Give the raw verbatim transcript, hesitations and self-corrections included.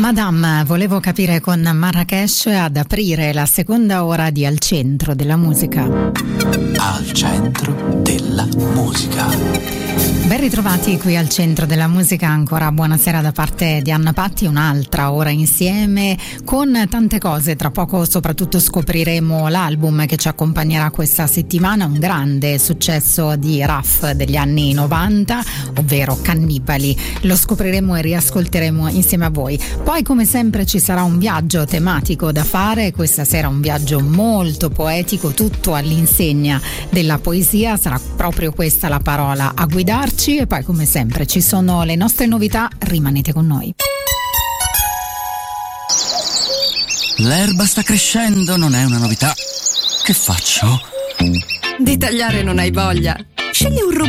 Madame, volevo capire con Marrakesh ad aprire la seconda ora di Al Centro della Musica. Al Centro della Musica. Ben ritrovati qui al Centro della Musica, ancora buonasera da parte di Anna Patti, un'altra ora insieme con tante cose. Tra poco soprattutto scopriremo l'album che ci accompagnerà questa settimana, un grande successo di Raf degli anni novanta, ovvero Cannibali. Lo scopriremo e riascolteremo insieme a voi. Poi come sempre ci sarà un viaggio tematico da fare, questa sera un viaggio molto poetico, tutto all'insegna della poesia, sarà proprio questa la parola a guidarci. E poi come sempre ci sono le nostre novità, rimanete con noi. L'erba sta crescendo, non è una novità. Che faccio? Di tagliare non hai voglia? Scegli un robot